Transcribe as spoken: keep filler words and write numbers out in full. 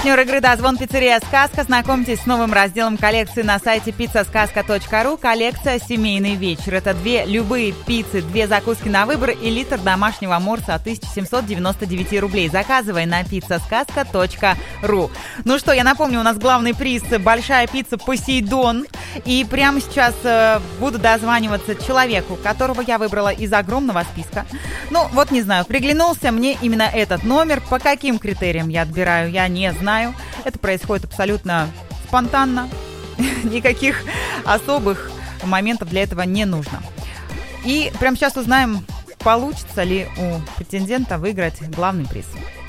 Партнер игры «Дозвон» пиццерия «Сказка». Знакомьтесь с новым разделом коллекции на сайте пицца сказка точка ру. Коллекция «Семейный вечер». Это две любые пиццы, две закуски на выбор и литр домашнего морса от тысяча семьсот девяносто девять рублей. Заказывай на пицца сказка точка ру. Ну что, я напомню, у нас главный приз – большая пицца «Посейдон». И прямо сейчас э, буду дозваниваться человеку, которого я выбрала из огромного списка. Ну, вот не знаю, приглянулся мне именно этот номер. По каким критериям я отбираю, я не знаю. Это происходит абсолютно спонтанно. Никаких особых моментов для этого не нужно. И прямо сейчас узнаем, получится ли у претендента выиграть главный приз.